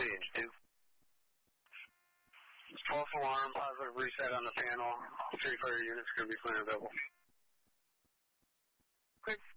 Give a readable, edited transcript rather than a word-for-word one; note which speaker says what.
Speaker 1: Stage 2.
Speaker 2: False alarm, positive reset on the panel. 3 fire units going to be clear available.
Speaker 3: Quick